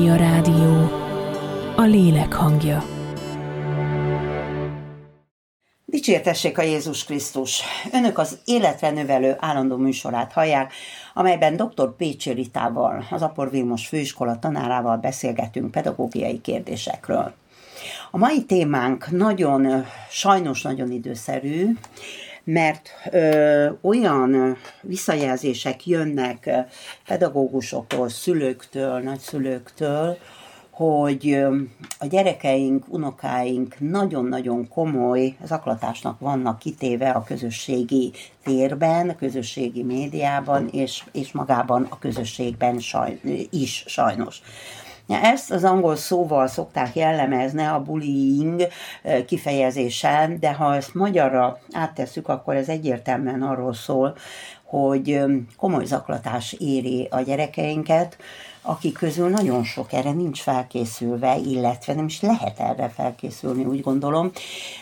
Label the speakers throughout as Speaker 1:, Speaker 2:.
Speaker 1: A rádió, a lélek hangja.
Speaker 2: Dicsértessék a Jézus Krisztus! Önök az Életre Növelő állandó műsorát hallják, amelyben dr. Pécsi Ritával, az Apor Vilmos Főiskola tanárával beszélgetünk pedagógiai kérdésekről. A mai témánk sajnos nagyon időszerű, mert olyan visszajelzések jönnek pedagógusoktól, szülőktől, nagyszülőktől, hogy a gyerekeink, unokáink nagyon-nagyon komoly zaklatásnak vannak kitéve a közösségi térben, a közösségi médiában, és magában a közösségben is sajnos. Ezt az angol szóval szokták jellemezni, a bullying kifejezésen, de ha ezt magyarra áttesszük, akkor ez egyértelműen arról szól, hogy komoly zaklatás éri a gyerekeinket, akik közül nagyon sok erre nincs felkészülve, illetve nem is lehet erre felkészülni, úgy gondolom.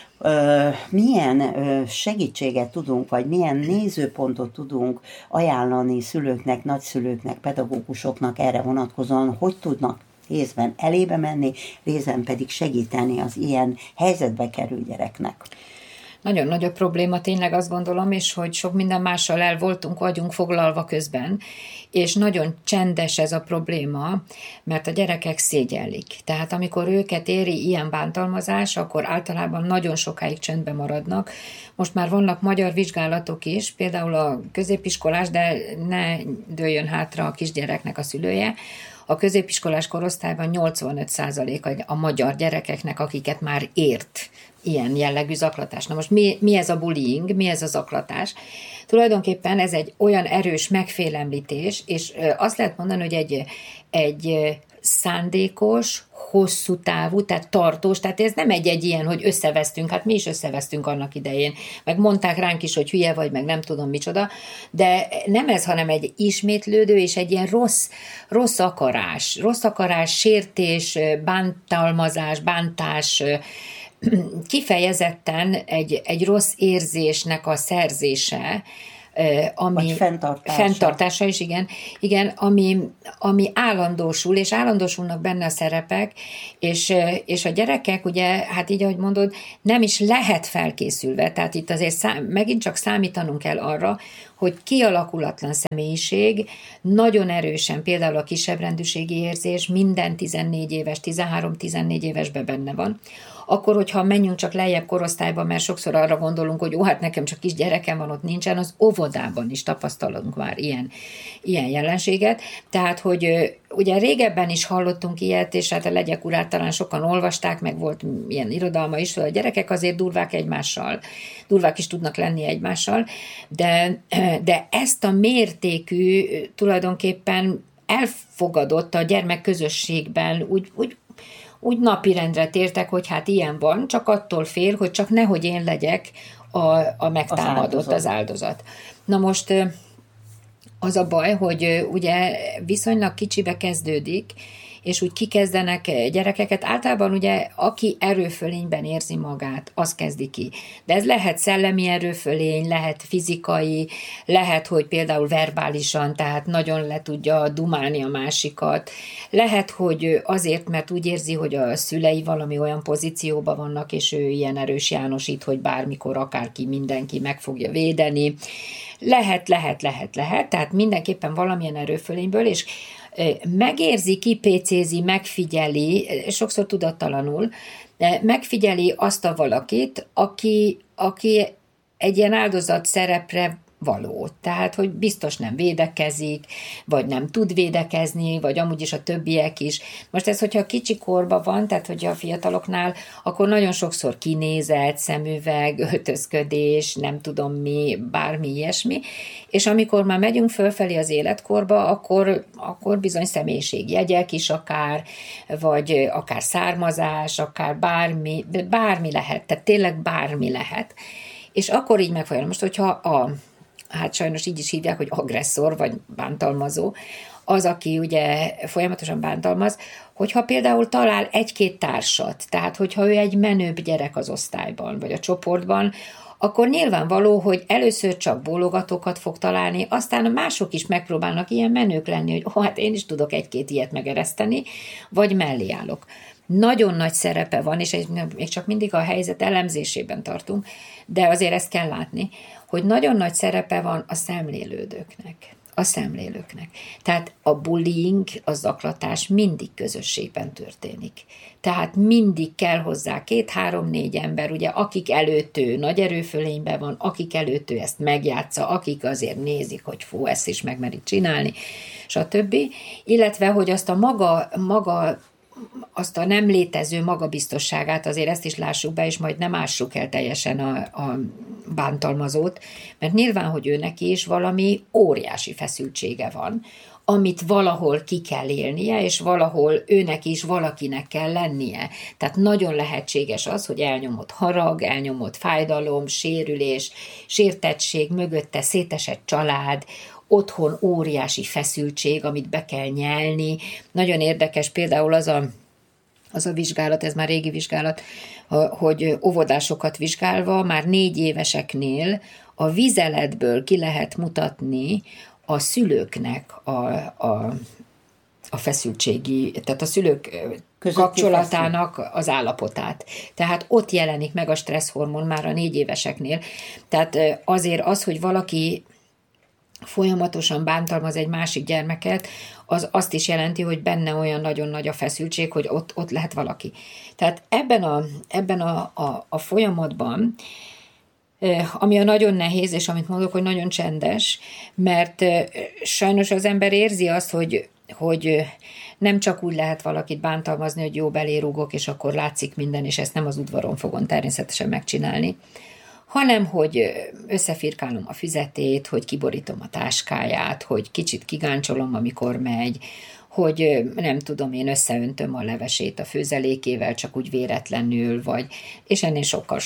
Speaker 2: Milyen segítséget tudunk, vagy milyen nézőpontot tudunk ajánlani szülőknek, nagyszülőknek, pedagógusoknak erre vonatkozóan, hogy tudnak részben elébe menni, részben pedig segíteni az ilyen helyzetbe kerül gyereknek.
Speaker 3: Nagyon nagy a probléma, tényleg azt gondolom, és hogy sok minden mással vagyunk foglalva közben, és nagyon csendes ez a probléma, mert a gyerekek szégyellik. Tehát amikor őket éri ilyen bántalmazás, akkor általában nagyon sokáig csendben maradnak. Most már vannak magyar vizsgálatok is, például a középiskolás, de ne dőljön hátra a kisgyereknek a szülője. A középiskolás korosztályban 85% a magyar gyerekeknek, akiket már ért ilyen jellegű zaklatás. Na most mi ez a bullying, mi ez a zaklatás? Tulajdonképpen ez egy olyan erős megfélemlítés, és azt lehet mondani, hogy egy szándékos, hosszú távú, tehát tartós, tehát ez nem egy ilyen, hogy összevesztünk, hát mi is összevesztünk annak idején, meg mondták ránk is, hogy hülye vagy, meg nem tudom micsoda, de nem ez, hanem egy ismétlődő, és egy ilyen rossz akarás, sértés, bántalmazás, bántás, kifejezetten egy rossz érzésnek a szerzése, ami fenntartása is, igen, ami állandósul, és állandósulnak benne a szerepek, és a gyerekek, ugye, hát így, ahogy mondod, nem is lehet felkészülve, tehát itt azért megint csak számítanunk kell arra, hogy kialakulatlan személyiség, nagyon erősen, például a kisebbrendűségi érzés minden 14 éves, 13-14 évesben benne van. Akkor, hogyha menjünk csak lejjebb korosztályba, mert sokszor arra gondolunk, hogy hát nekem csak kis gyerekem van, ott nincsen, az óvodában is tapasztalunk már ilyen jelenséget. Tehát, hogy ugye régebben is hallottunk ilyet, és hát a Legyek urát talán sokan olvasták, meg volt ilyen irodalma is, hogy a gyerekek azért durvák egymással, durvák is tudnak lenni egymással, de ezt a mértékű tulajdonképpen elfogadott a gyermekközösségben úgy napirendre tértek, hogy hát ilyen van, csak attól fél, hogy csak nehogy én legyek a megtámadott, az áldozat. Na most az a baj, hogy ugye viszonylag kicsibe kezdődik, és úgy kikezdenek gyerekeket. Általában ugye, aki erőfölényben érzi magát, az kezdi ki. De ez lehet szellemi erőfölény, lehet fizikai, lehet, hogy például verbálisan, tehát nagyon le tudja dumálni a másikat. Lehet, hogy azért, mert úgy érzi, hogy a szülei valami olyan pozícióban vannak, és ő ilyen erős Jánosít, hogy bármikor akárki, mindenki meg fogja védeni. Lehet, tehát mindenképpen valamilyen erőfölényből, és megérzi, kipécézi, megfigyeli, sokszor tudattalanul, megfigyeli azt a valakit, aki egy ilyen áldozat szerepre való. Tehát, hogy biztos nem védekezik, vagy nem tud védekezni, vagy amúgy is a többiek is. Most ez, hogyha kicsi korban van, tehát, hogyha a fiataloknál, akkor nagyon sokszor kinézet, szemüveg, öltözködés, nem tudom mi, bármi ilyesmi, és amikor már megyünk fölfelé az életkorba, akkor bizony személyiségjegyek is akár, vagy akár származás, akár bármi lehet, tehát tényleg bármi lehet. És akkor így megfogja. Most, hogyha hát sajnos így is hívják, hogy agresszor, vagy bántalmazó, az, aki ugye folyamatosan bántalmaz, hogyha például talál egy-két társat, tehát hogyha ő egy menőbb gyerek az osztályban, vagy a csoportban, akkor nyilvánvaló, hogy először csak bólogatókat fog találni, aztán mások is megpróbálnak ilyen menők lenni, hogy hát én is tudok egy-két ilyet megereszteni, vagy mellé állok. Nagyon nagy szerepe van, és még csak mindig a helyzet elemzésében tartunk, de azért ezt kell látni, hogy nagyon nagy szerepe van a szemlélődőknek. Tehát a bullying, a zaklatás mindig közösségben történik. Tehát mindig kell hozzá 2, 3, 4 ember, ugye, akik előtt ő nagy erőfölényben van, akik előtt ő ezt megjátsza, akik azért nézik, hogy fú, ezt is megmeri csinálni, stb. Illetve, hogy azt a maga azt a nem létező magabiztosságát, azért ezt is lássuk be, és majd nem ássuk el teljesen a bántalmazót, mert nyilván, hogy őnek is valami óriási feszültsége van, amit valahol ki kell élnie, és valahol őnek is valakinek kell lennie. Tehát nagyon lehetséges az, hogy elnyomott harag, elnyomott fájdalom, sérülés, sértettség, mögötte szétesett család, otthon óriási feszültség, amit be kell nyelni. Nagyon érdekes például az a vizsgálat, ez már régi vizsgálat, hogy óvodásokat vizsgálva már 4 éveseknél a vizeletből ki lehet mutatni a szülőknek a feszültségi, tehát a szülők kapcsolatának az állapotát. Tehát ott jelenik meg a stresszhormon már a 4 éveseknél. Tehát azért az, hogy valaki folyamatosan bántalmaz egy másik gyermeket, az azt is jelenti, hogy benne olyan nagyon nagy a feszültség, hogy ott lehet valaki. Tehát ebben a folyamatban, ami a nagyon nehéz, és amit mondok, hogy nagyon csendes, mert sajnos az ember érzi azt, hogy nem csak úgy lehet valakit bántalmazni, hogy jó belérúgok, és akkor látszik minden, és ezt nem az udvaron fogom természetesen megcsinálni, hanem hogy összefirkálom a füzetét, hogy kiborítom a táskáját, hogy kicsit kigáncsolom, amikor megy, hogy nem tudom, én összeöntöm a levesét a főzelékével, csak úgy véletlenül, és ennél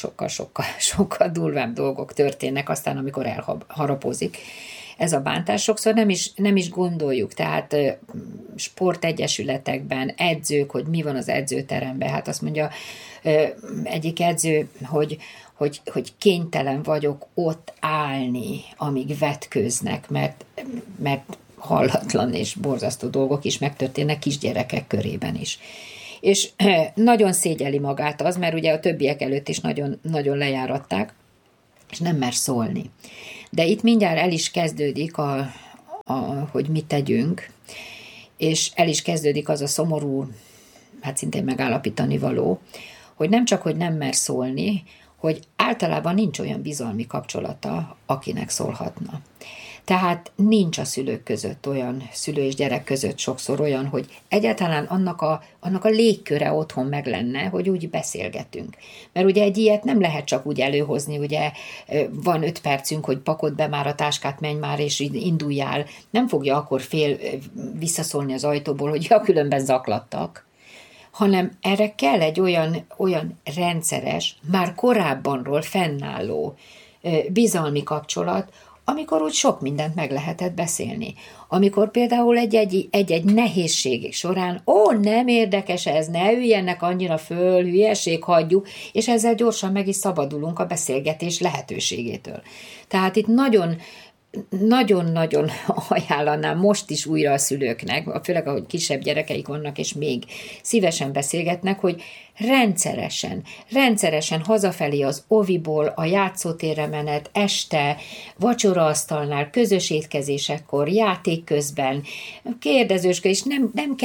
Speaker 3: sokkal durvább dolgok történnek aztán, amikor elharapozik ez a bántás. Sokszor nem is gondoljuk, tehát sportegyesületekben, edzők, hogy mi van az edzőteremben, hát azt mondja egyik edző, hogy kénytelen vagyok ott állni, amíg vetkőznek, mert hallatlan és borzasztó dolgok is megtörténnek kisgyerekek körében is. És nagyon szégyeli magát az, mert ugye a többiek előtt is nagyon, nagyon lejáratták, és nem mer szólni. De itt mindjárt el is kezdődik, hogy mit tegyünk, és el is kezdődik az a szomorú, hát szintén megállapítani való, hogy nem csak, hogy nem mer szólni, hogy általában nincs olyan bizalmi kapcsolata, akinek szólhatna. Tehát nincs a szülők között olyan, szülő és gyerek között sokszor olyan, hogy egyáltalán annak a légköre otthon meg lenne, hogy úgy beszélgetünk. Mert ugye egy ilyet nem lehet csak úgy előhozni, ugye van 5 percünk, hogy pakold be már a táskát, menj már és induljál. Nem fogja akkor visszaszólni az ajtóból, hogy ja, különben zaklattak, hanem erre kell egy olyan rendszeres, már korábbanról fennálló bizalmi kapcsolat, amikor úgy sok mindent meg lehetett beszélni. Amikor például egy nehézség során, nem érdekes ez, ne üljenek annyira föl, hülyeség, hagyjuk, és ezzel gyorsan meg is szabadulunk a beszélgetés lehetőségétől. Tehát itt nagyon-nagyon ajánlanám most is újra a szülőknek, főleg ahogy kisebb gyerekeik vannak, és még szívesen beszélgetnek, hogy rendszeresen hazafelé az oviból, a játszótérre menet, este, vacsoraasztalnál, közös étkezésekor, játék közben, kérdezősködés, és nem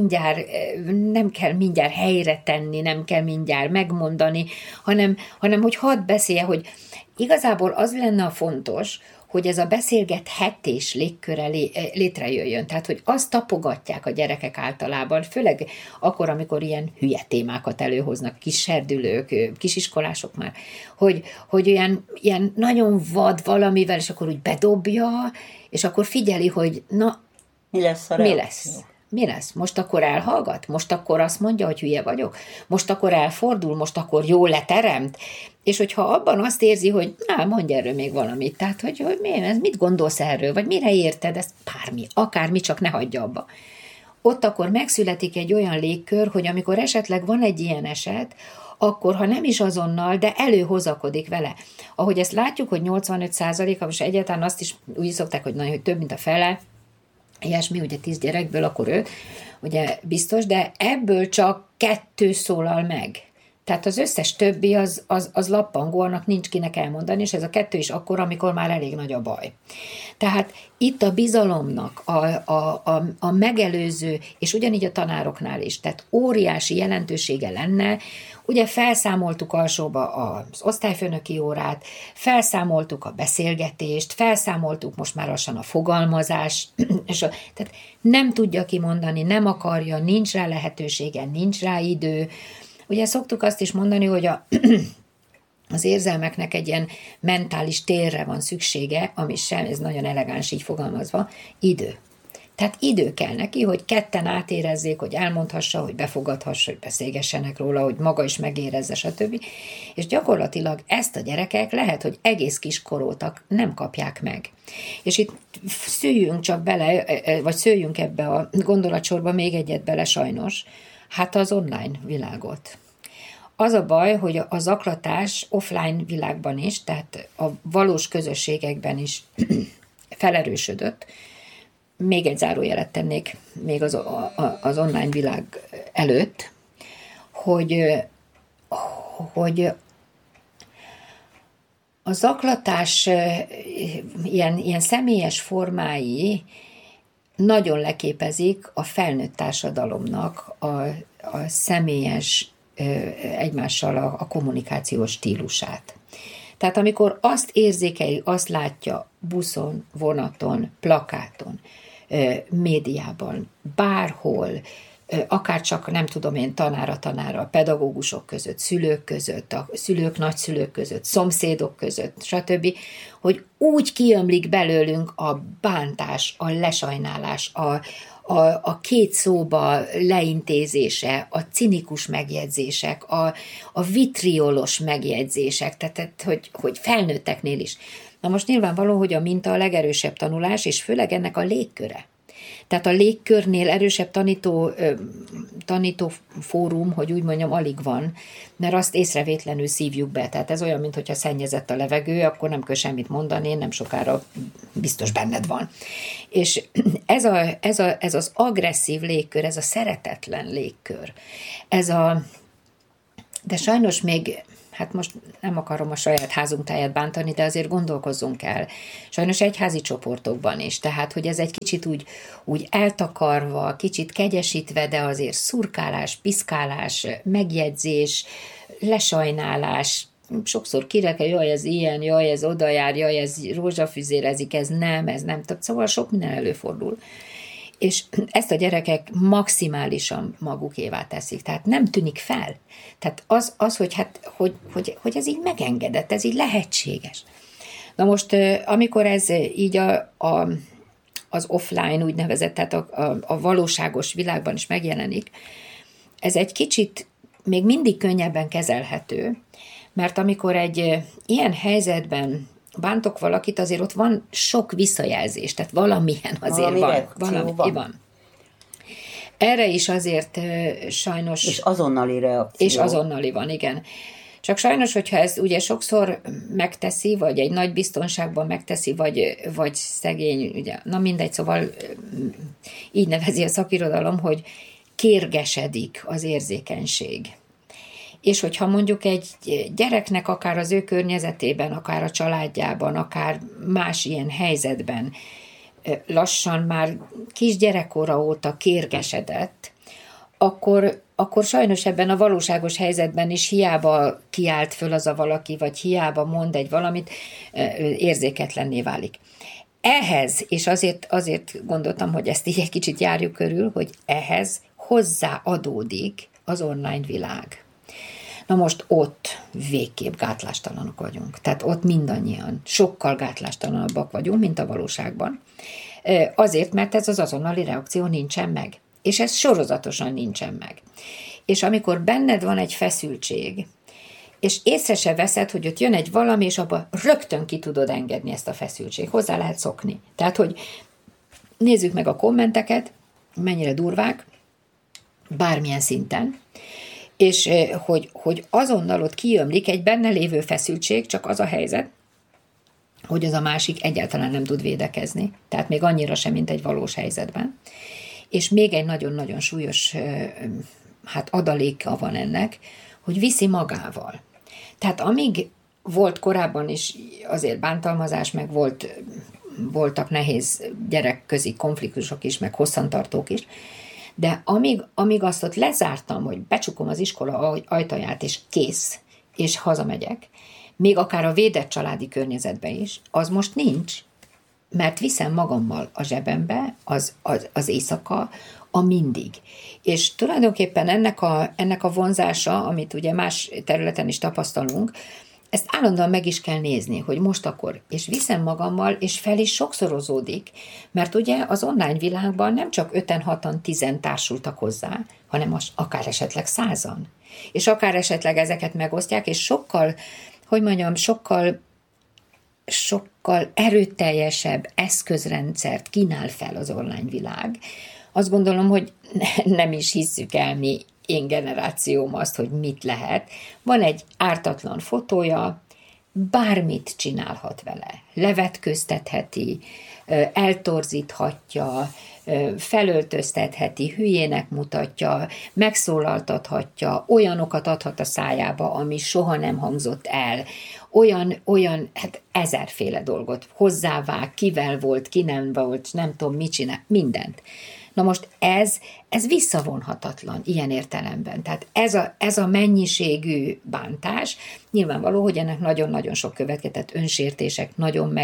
Speaker 3: kell mindjárt helyre tenni, nem kell mindjárt megmondani, hanem hogy hadd beszélje, hogy igazából az lenne a fontos, hogy ez a beszélgethetés légköre létrejöjjön. Tehát, hogy azt tapogatják a gyerekek általában, főleg akkor, amikor ilyen hülye témákat előhoznak, kis serdülők, kisiskolások már, hogy ilyen nagyon vad valamivel, és akkor úgy bedobja, és akkor figyeli, hogy
Speaker 2: mi lesz a reakció?
Speaker 3: Mi lesz? Most akkor elhallgat? Most akkor azt mondja, hogy hülye vagyok? Most akkor elfordul? Most akkor jól leteremt? És hogyha abban azt érzi, hogy mondj erről még valamit, tehát hogy mit gondolsz erről, vagy mire érted, ezt akármi, csak ne hagyja abba. Ott akkor megszületik egy olyan légkör, hogy amikor esetleg van egy ilyen eset, akkor, ha nem is azonnal, de előhozakodik vele. Ahogy ezt látjuk, hogy 85%-a, most egyáltalán azt is úgy szokták, hogy több, mint a fele, ilyesmi, ugye 10 gyerekből, akkor 5, ugye biztos, de ebből csak 2 szólal meg. Tehát az összes többi az lappangó, annak nincs kinek elmondani, és ez a 2 is akkor, amikor már elég nagy a baj. Tehát itt a bizalomnak, a megelőző, és ugyanígy a tanároknál is, tehát óriási jelentősége lenne. Ugye felszámoltuk alsóba az osztályfőnöki órát, felszámoltuk a beszélgetést, felszámoltuk most már lassan a fogalmazás, tehát nem tudja kimondani, nem akarja, nincs rá lehetősége, nincs rá idő. Ugye szoktuk azt is mondani, hogy az érzelmeknek egy ilyen mentális térre van szüksége, ami sem, ez nagyon elegáns így fogalmazva, idő. Tehát idő kell neki, hogy ketten átérezzék, hogy elmondhassa, hogy befogadhassa, hogy beszélgessenek róla, hogy maga is megérezze, stb. És gyakorlatilag ezt a gyerekek lehet, hogy egész kiskorótak nem kapják meg. És itt szüljünk csak bele, vagy szőjünk ebbe a gondolatsorba még egyet bele sajnos, hát az online világot. Az a baj, hogy a zaklatás offline világban is, tehát a valós közösségekben is felerősödött. Még egy zárójelet tennék még az online világ előtt, hogy a zaklatás ilyen személyes formái nagyon leképezik a felnőtt társadalomnak a személyes egymással a kommunikációs stílusát. Tehát amikor azt érzékeli, azt látja buszon, vonaton, plakáton, médiában, bárhol, akár csak nem tudom én tanára, pedagógusok között, szülők között, a szülők, nagyszülők között, szomszédok között, stb., hogy úgy kiömlik belőlünk a bántás, a lesajnálás, a két szóba leintézése, a cinikus megjegyzések, a vitriolos megjegyzések, tehát hogy felnőtteknél is. Na most nyilvánvaló, hogy a minta a legerősebb tanulás, és főleg ennek a légköre. Tehát a légkörnél erősebb tanító fórum, hogy úgy mondjam, alig van, mert azt észrevétlenül szívjuk be. Tehát ez olyan, mintha szennyezett a levegő, akkor nem kell semmit mondani, nem sokára biztos benned van. És ez az agresszív légkör, ez a szeretetlen légkör, de sajnos még, hát most nem akarom a saját házunk táját bántani, de azért gondolkozzunk el. Sajnos egyházi csoportokban is, tehát, hogy ez egy kicsit úgy eltakarva, kicsit kegyesítve, de azért szurkálás, piszkálás, megjegyzés, lesajnálás, sokszor kirekel, jaj, ez ilyen, jaj, ez oda jár, jaj, ez rózsafüzérezik, ez nem, szóval sok minden előfordul. És ezt a gyerekek maximálisan magukévá teszik, tehát nem tűnik fel. Tehát hogy ez így megengedett, ez így lehetséges. Na most, amikor ez így az offline úgynevezett, tehát a valóságos világban is megjelenik, ez egy kicsit még mindig könnyebben kezelhető, mert amikor egy ilyen helyzetben bántok valakit, azért ott van sok visszajelzés, tehát valamilyen azért van. Erre is azért sajnos...
Speaker 2: És azonnali reakció.
Speaker 3: És azonnali van, igen. Csak sajnos, hogyha ez ugye sokszor megteszi, vagy egy nagy biztonságban megteszi, vagy szegény, ugye, na mindegy, szóval így nevezi a szakirodalom, hogy kérgesedik az érzékenység. És hogyha mondjuk egy gyereknek akár az ő környezetében, akár a családjában, akár más ilyen helyzetben lassan már kisgyerekkora óta kérgesedett, akkor sajnos ebben a valóságos helyzetben is hiába kiált föl az a valaki, vagy hiába mond egy valamit, érzéketlenné válik. Ehhez, és azért gondoltam, hogy ezt így egy kicsit járjuk körül, hogy ehhez hozzáadódik az online világ. Na most ott végképp gátlástalanok vagyunk. Tehát ott mindannyian sokkal gátlástalanabbak vagyunk, mint a valóságban. Azért, mert ez az azonnali reakció nincsen meg. És ez sorozatosan nincsen meg. És amikor benned van egy feszültség, és észre se veszed, hogy ott jön egy valami, és abban rögtön ki tudod engedni ezt a feszültség. Hozzá lehet szokni. Tehát, hogy nézzük meg a kommenteket, mennyire durvák, bármilyen szinten, és hogy azonnal ott kiömlik egy benne lévő feszültség, csak az a helyzet, hogy az a másik egyáltalán nem tud védekezni. Tehát még annyira sem, mint egy valós helyzetben. És még egy nagyon-nagyon súlyos adaléka van ennek, hogy viszi magával. Tehát amíg volt korábban is azért bántalmazás, meg voltak nehéz gyerekközi konfliktusok is, meg hosszantartók is, de amíg azt ott lezártam, hogy becsukom az iskola ajtaját, és kész, és hazamegyek, még akár a védett családi környezetben is, az most nincs, mert viszem magammal a zsebembe az éjszaka, a mindig. És tulajdonképpen ennek a vonzása, amit ugye más területen is tapasztalunk, ezt állandóan meg is kell nézni, hogy most akkor, és viszem magammal, és fel is sokszorozódik, mert ugye az online világban nem csak 5-en, 6-an, 10-en társultak hozzá, hanem akár esetleg 100-an. És akár esetleg ezeket megosztják, és sokkal erőteljesebb eszközrendszert kínál fel az online világ. Azt gondolom, hogy nem is hisszük el mi, én generációm azt, hogy mit lehet. Van egy ártatlan fotója, bármit csinálhat vele. Levetköztetheti, eltorzíthatja, felöltöztetheti, hülyének mutatja, megszólaltathatja, olyanokat adhat a szájába, ami soha nem hangzott el. Olyan, hát ezerféle dolgot hozzávág, kivel volt, ki nem volt, nem tudom, mit csinál, mindent. Na most ez visszavonhatatlan ilyen értelemben. Tehát ez a mennyiségű bántás, nyilvánvaló, hogy ennek nagyon-nagyon sok következett önsértések, nagyon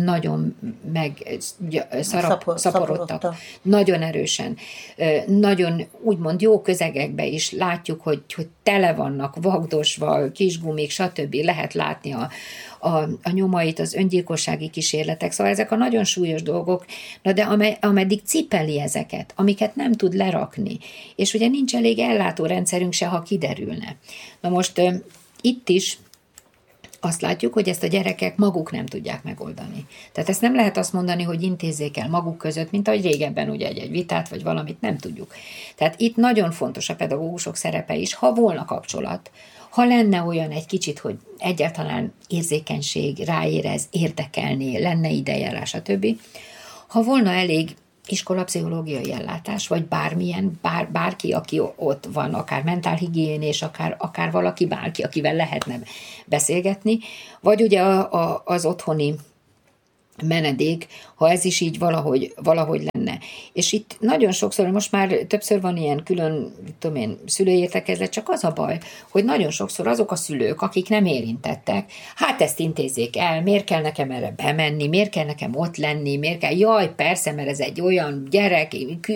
Speaker 3: szaporodtak, nagyon erősen, nagyon úgymond jó közegekbe is látjuk, hogy tele vannak vagdosva, kisgumik, stb. Lehet látni a nyomait, az öngyilkossági kísérletek, szóval ezek a nagyon súlyos dolgok, de ameddig cipeli ezeket, amiket nem tud lerakni, és ugye nincs elég ellátórendszerünk se, ha kiderülne. Na most itt is azt látjuk, hogy ezt a gyerekek maguk nem tudják megoldani. Tehát ezt nem lehet azt mondani, hogy intézzék el maguk között, mint ahogy régebben ugye egy vitát, vagy valamit nem tudjuk. Tehát itt nagyon fontos a pedagógusok szerepe is, ha volna kapcsolat, ha lenne olyan egy kicsit, hogy egyáltalán érzékenység, ráérez, érdekelné, lenne idejárás, stb. Ha volna elég iskolapszichológiai ellátás, vagy bármilyen, bárki, aki ott van, akár mentálhigiénés, akár valaki, bárki, akivel lehetne beszélgetni, vagy ugye az otthoni menedék, ha ez is így valahogy lenne. És itt nagyon sokszor, most már többször van ilyen külön, szülői értekezlet, csak az a baj, hogy nagyon sokszor azok a szülők, akik nem érintettek, hát ezt intézzék el, miért kell nekem erre bemenni, miért kell nekem ott lenni, miért kell, jaj, persze, mert ez egy olyan gyerek,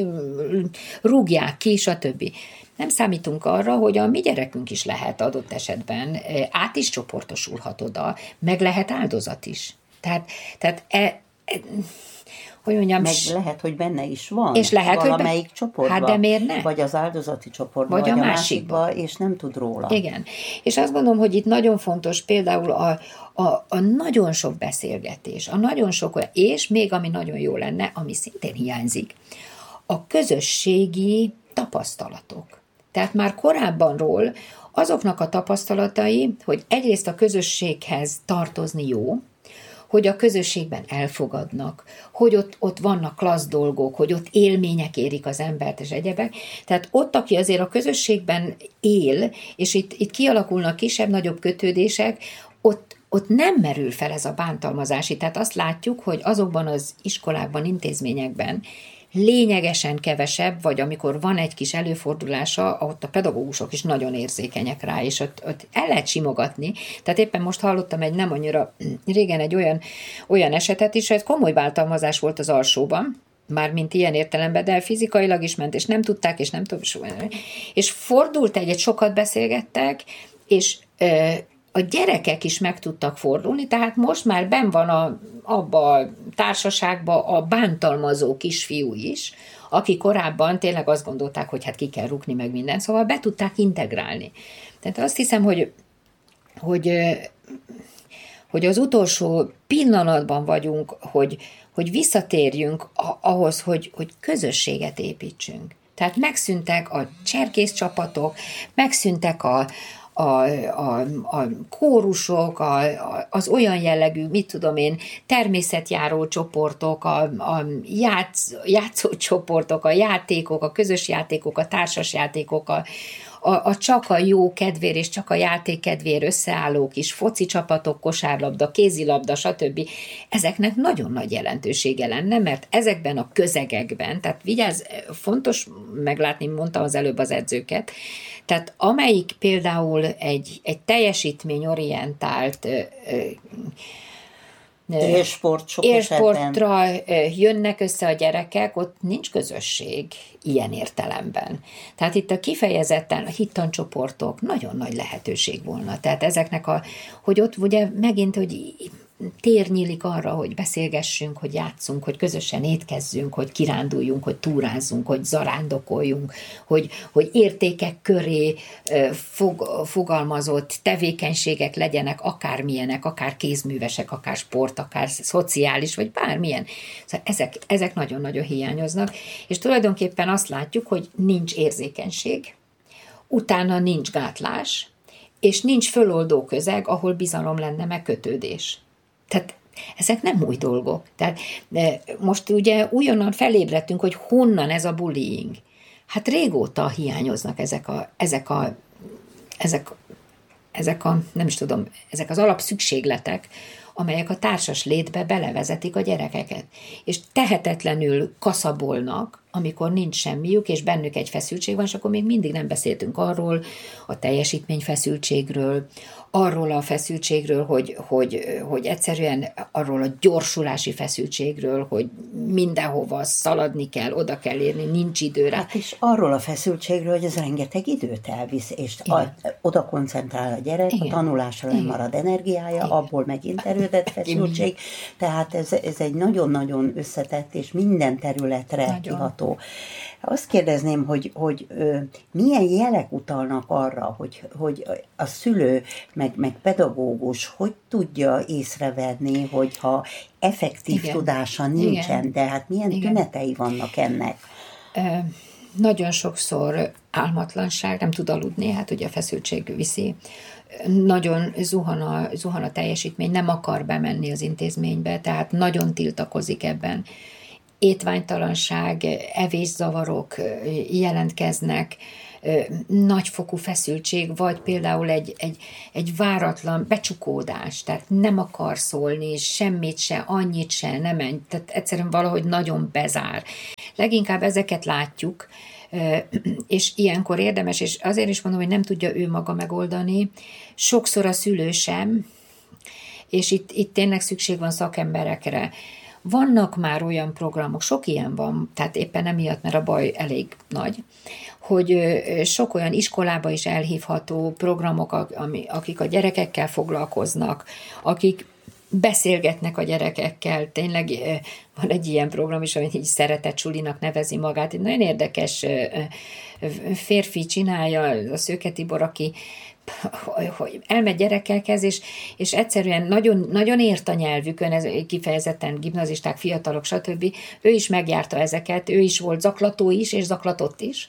Speaker 3: rúgják ki, stb. Nem számítunk arra, hogy a mi gyerekünk is lehet adott esetben, át is csoportosulhat oda, meg lehet áldozat is. Tehát hogy mondjam,
Speaker 2: meg lehet, hogy benne is van.
Speaker 3: És lehet,
Speaker 2: valamelyik csoportban.
Speaker 3: Hát de miért ne?
Speaker 2: Vagy az áldozati csoportban, vagy a másikba, és nem tud róla.
Speaker 3: Igen. És azt gondolom, hogy itt nagyon fontos például a nagyon sok beszélgetés, a nagyon sok, és még ami nagyon jó lenne, ami szintén hiányzik, a közösségi tapasztalatok. Tehát már korábbanról azoknak a tapasztalatai, hogy egyrészt a közösséghez tartozni jó, hogy a közösségben elfogadnak, hogy ott vannak klassz dolgok, hogy ott élmények érik az embert és egyebek. Tehát ott, aki azért a közösségben él, és itt kialakulnak kisebb-nagyobb kötődések, ott nem merül fel ez a bántalmazási. Tehát azt látjuk, hogy azokban az iskolákban, intézményekben lényegesen kevesebb, vagy amikor van egy kis előfordulása, ott a pedagógusok is nagyon érzékenyek rá, és ott el lehet simogatni. Tehát éppen most hallottam egy nem annyira régen egy olyan esetet is, hogy komoly bántalmazás volt az alsóban, mármint ilyen értelemben, de fizikailag is ment, és nem tudták, és nem tudom, és fordult egyet, sokat beszélgettek, és a gyerekek is meg tudtak fordulni, tehát most már benn van abba a társaságba a bántalmazó kisfiú is, aki korábban tényleg azt gondolták, hogy hát ki kell rúgni meg minden, szóval be tudták integrálni. Tehát azt hiszem, hogy az utolsó pillanatban vagyunk, hogy visszatérjünk ahhoz, hogy közösséget építsünk. Tehát megszűntek a cserkészcsapatok, megszűntek a kórusok, az olyan jellegű, mit tudom én, természetjáró csoportok, a játszócsoportok, a játékok, a közös játékok, a társas játékok, csak a jó kedvér és csak a játék kedvér összeálló kis foci csapatok, kosárlabda, kézilabda, stb. Ezeknek nagyon nagy jelentősége lenne, mert ezekben a közegekben, tehát vigyázz, fontos meglátni, mondtam az előbb az edzőket, tehát amelyik például egy teljesítményorientált élsportra jönnek össze a gyerekek, ott nincs közösség ilyen értelemben. Tehát itt a kifejezetten a hittancsoportok nagyon nagy lehetőség volna. Tehát ezeknek hogy ott ugye megint, hogy tér nyílik arra, hogy beszélgessünk, hogy játszunk, hogy közösen étkezzünk, hogy kiránduljunk, hogy túrázzunk, hogy zarándokoljunk, hogy értékek köré fogalmazott tevékenységek legyenek, akármilyenek, akár kézművesek, akár sport, akár szociális, vagy bármilyen. Szóval ezek nagyon-nagyon hiányoznak, és tulajdonképpen azt látjuk, hogy nincs érzékenység, utána nincs gátlás, és nincs föloldó közeg, ahol bizalom lenne, meg kötődés. Tehát ezek nem új dolgok. Tehát most ugye újonnan felébredtünk, hogy honnan ez a bullying. Hát régóta hiányoznak ezek az alapszükségletek, amelyek a társas létbe belevezetik a gyerekeket. És tehetetlenül kaszabolnak, amikor nincs semmiük, és bennük egy feszültség van, és akkor még mindig nem beszéltünk arról, a teljesítményfeszültségről, arról a feszültségről, hogy egyszerűen arról a gyorsulási feszültségről, hogy mindenhova szaladni kell, oda kell érni, nincs időre.
Speaker 2: Hát és arról a feszültségről, hogy ez rengeteg időt elvisz, és oda koncentrál a gyerek, igen, a tanulásra nem marad energiája, igen, abból megint erődet feszültség, igen. Tehát ez egy nagyon-nagyon összetett és minden területre kiható. Azt kérdezném, hogy milyen jelek utalnak arra, hogy a szülő, meg pedagógus hogy tudja észrevenni, hogyha effektív, igen, tudása nincsen, igen, de hát milyen, igen, tünetei vannak ennek?
Speaker 3: Nagyon sokszor álmatlanság, nem tud aludni, hát ugye a feszültség viszi. Nagyon zuhan a teljesítmény, nem akar bemenni az intézménybe, tehát nagyon tiltakozik ebben. Étványtalanság, evészavarok jelentkeznek, nagyfokú feszültség, vagy például egy váratlan becsukódás, tehát nem akar szólni, semmit se, annyit se, nem menj, tehát egyszerűen valahogy nagyon bezár. Leginkább ezeket látjuk, és ilyenkor érdemes, és azért is mondom, hogy nem tudja ő maga megoldani, sokszor a szülő sem, és itt tényleg szükség van szakemberekre. Vannak már olyan programok, sok ilyen van, tehát éppen emiatt, mert a baj elég nagy, hogy sok olyan iskolába is elhívható programok, akik a gyerekekkel foglalkoznak, akik beszélgetnek a gyerekekkel. Tényleg van egy ilyen program is, amit így szeretett sulinak nevezi magát. Egy nagyon érdekes férfi csinálja, a Szőke Tibor, aki hogy elmegy gyerekekhez, és egyszerűen nagyon, nagyon ért a nyelvükön, ez kifejezetten gimnazisták, fiatalok, stb. Ő is megjárta ezeket, ő is volt zaklató is, és zaklatott is,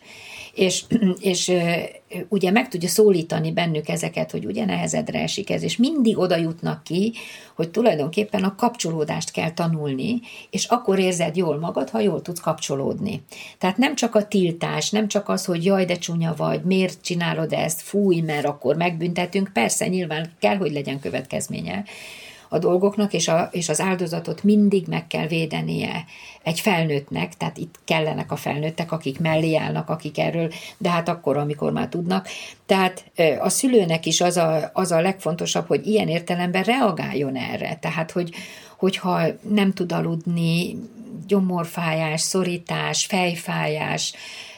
Speaker 3: és ugye meg tudja szólítani bennük ezeket, hogy ugye nehezedre esik ez, és mindig oda jutnak ki, hogy tulajdonképpen a kapcsolódást kell tanulni, és akkor érzed jól magad, ha jól tudsz kapcsolódni. Tehát nem csak a tiltás, nem csak az, hogy jaj, de csúnya vagy, miért csinálod ezt, fúj, mert akkor megbüntetünk, persze nyilván kell, hogy legyen következménye a dolgoknak, és az áldozatot mindig meg kell védenie egy felnőttnek, tehát itt kellenek a felnőttek, akik mellé állnak, akik erről, de hát akkor, amikor már tudnak. Tehát a szülőnek is az a legfontosabb, hogy ilyen értelemben reagáljon erre. Tehát, hogyha nem tud aludni, gyomorfájás, szorítás, fejfájás,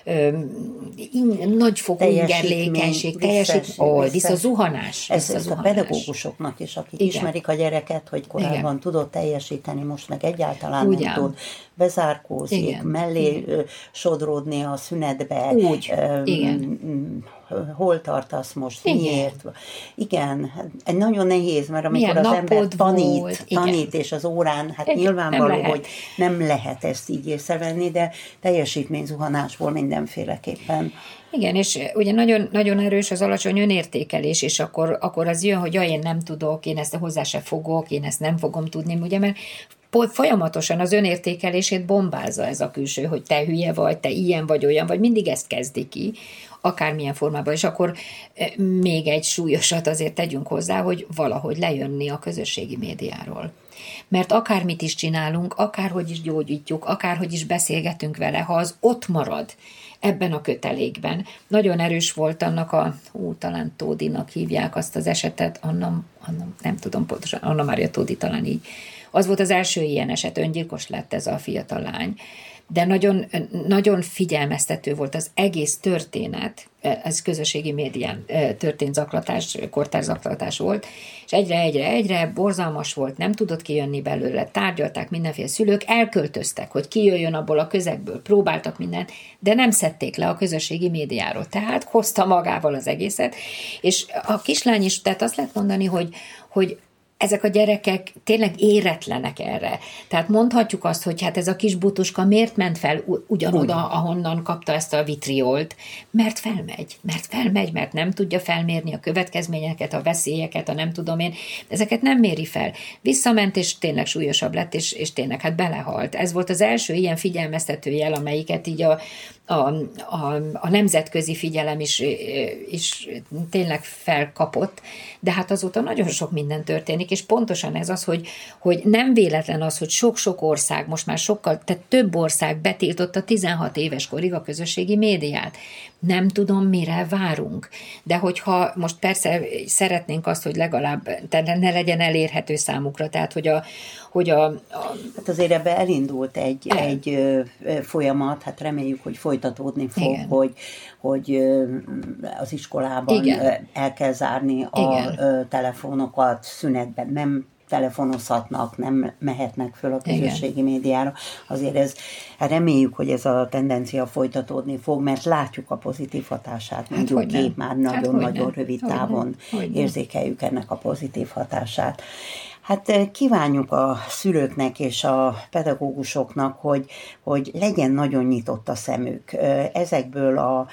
Speaker 3: nagyfokú ingerlékenység, visszazuhanás.
Speaker 2: Ez a pedagógusoknak is, akik, igen, ismerik a gyereket, hogy korábban, igen, tudott teljesíteni, most meg egyáltalán ugyan nem tud, bezárkózik, igen, mellé sodródni a szünetbe,
Speaker 3: úgy, igen,
Speaker 2: hol tartasz most, miért. Igen, nagyon nehéz, mert amikor az ember tanít és az órán, hát nyilvánvaló, hogy nem lehet ezt így észrevenni, de teljesítményzuhanásból mindenféleképpen.
Speaker 3: Igen, és ugye nagyon, nagyon erős az alacsony önértékelés, és akkor az jön, hogy én nem tudok, én ezt hozzá se fogok, én ezt nem fogom tudni, ugye, mert folyamatosan az önértékelését bombázza ez a külső, hogy te hülye vagy, te ilyen vagy, olyan vagy, mindig ezt kezdi ki, akármilyen formában, és akkor még egy súlyosat azért tegyünk hozzá, hogy valahogy lejönni a közösségi médiáról. Mert akármit is csinálunk, akárhogy is gyógyítjuk, akárhogy is beszélgetünk vele, ha az ott marad ebben a kötelékben. Nagyon erős volt annak talán Tódinak hívják azt az esetet, Anna, nem tudom pontosan, Anna Mária Tódi talán így. Az volt az első ilyen eset, öngyilkos lett ez a fiatal lány. De nagyon, nagyon figyelmeztető volt az egész történet, ez közösségi médián történt zaklatás, kortárzaklatás volt, és egyre borzalmas volt, nem tudott kijönni belőle, tárgyalták mindenféle szülők, elköltöztek, hogy kijöjjön abból a közegből, próbáltak mindent, de nem szedték le a közösségi médiáról, tehát hozta magával az egészet, és a kislány is, tehát azt lehet mondani, hogy ezek a gyerekek tényleg éretlenek erre. Tehát mondhatjuk azt, hogy hát ez a kis butuska miért ment fel ugyanoda, ahonnan kapta ezt a vitriolt? Mert felmegy, mert nem tudja felmérni a következményeket, a veszélyeket, a nem tudom én. Ezeket nem méri fel. Visszament, és tényleg súlyosabb lett, és tényleg hát belehalt. Ez volt az első ilyen figyelmeztető jel, amelyiket így a nemzetközi figyelem is tényleg felkapott, de hát azóta nagyon sok minden történik, és pontosan ez az, hogy nem véletlen az, hogy sok-sok ország, most már sokkal, tehát több ország betiltotta 16 éves korig a közösségi médiát. Nem tudom, mire várunk. De hogyha most persze szeretnénk azt, hogy legalább ne legyen elérhető számukra, tehát hogy
Speaker 2: Hát azért ebbe elindult egy folyamat, hát reméljük, hogy folytatódni fog, hogy az iskolában el kell zárni a telefonokat, szünetben nem telefonozhatnak, nem mehetnek föl a közösségi médiára. Azért reméljük, hogy ez a tendencia folytatódni fog, mert látjuk a pozitív hatását, mondjuk már nagyon-nagyon rövid távon érzékeljük ennek a pozitív hatását. Hát kívánjuk a szülőknek és a pedagógusoknak, hogy legyen nagyon nyitott a szemük. Ezekből a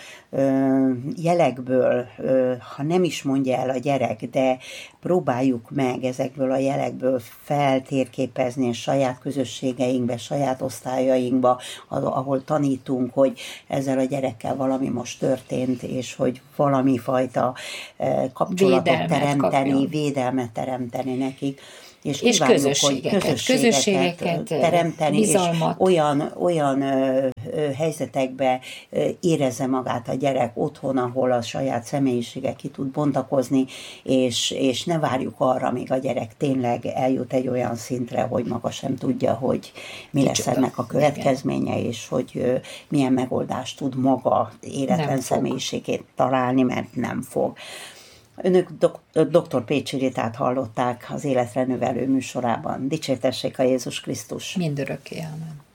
Speaker 2: jelekből, ha nem is mondja el a gyerek, de próbáljuk meg ezekből a jelekből feltérképezni a saját közösségeinkbe, saját osztályainkba, ahol tanítunk, hogy ezzel a gyerekkel valami most történt, és hogy valami fajta kapcsolatot teremteni, védelmet teremteni nekik. És közösségeket teremteni, bizalmat. És olyan helyzetekbe érezze magát a gyerek otthon, ahol a saját személyisége ki tud bontakozni, és ne várjuk arra, míg a gyerek tényleg eljut egy olyan szintre, hogy maga sem tudja, hogy mi lesz ennek a következménye, és hogy milyen megoldást tud maga éretlen személyiségét találni, mert nem fog. Önök dr. Pécsi Ritát hallották az Életre Növelő műsorában. Dicsértessék a Jézus Krisztus!
Speaker 3: Mindörökké, amen.